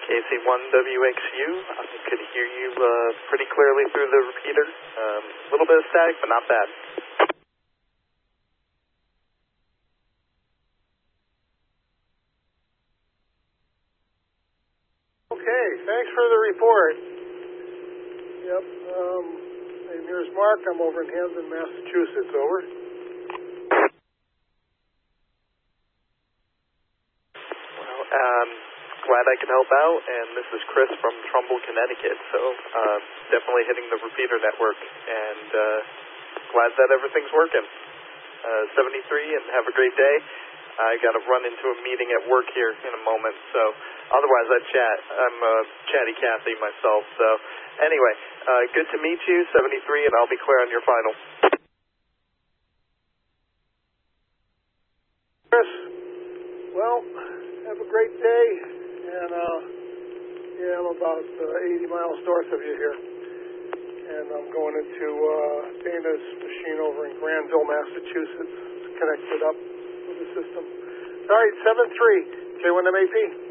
KC1WXU, I could hear you pretty clearly through the repeater. A little bit of static, but not bad. Okay, thanks for the report. Yep, here's Mark. I'm over in Hampden, Massachusetts. Over. Well, glad I could help out, and this is Chris from Trumbull, Connecticut, so definitely hitting the repeater network, and glad that everything's working. 73, and have a great day. I got to run into a meeting at work here in a moment, so otherwise I'd chat. I'm Chatty Cathy myself, so anyway, good to meet you, 73, and I'll be clear on your final. Chris, well, have a great day, and yeah, I'm about 80 miles north of you here, and I'm going into Dana's machine over in Granville, Massachusetts. It's connected up with the system. All right, 7-3, K1MAP.